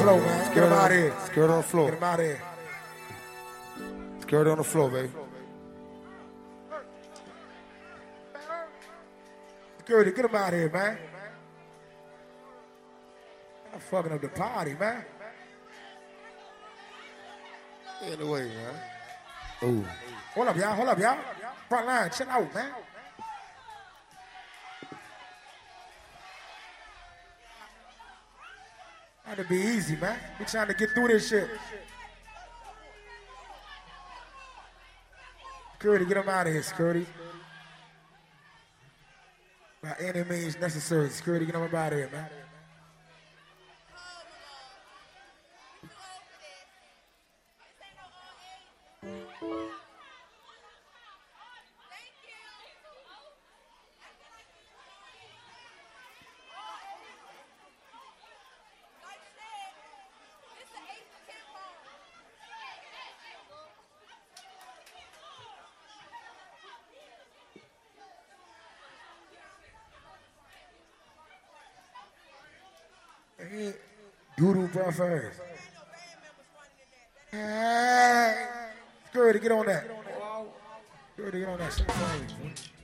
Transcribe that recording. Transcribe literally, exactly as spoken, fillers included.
floor, man. Get him out of here. Security on the floor. Get him out of here. Security on the floor, baby. Security, get him out of here, man. I'm fucking up the party, man. Anyway, man. Ooh. Hold up, y'all. Hold up, y'all. Front line, chill out, man. Trying to be easy, man. We trying to get through this shit. Security, get him out of here, security. By any means necessary. Security, get him out of here, man. Doodoo buffers. Hey, Security, get on that. Security, get on that.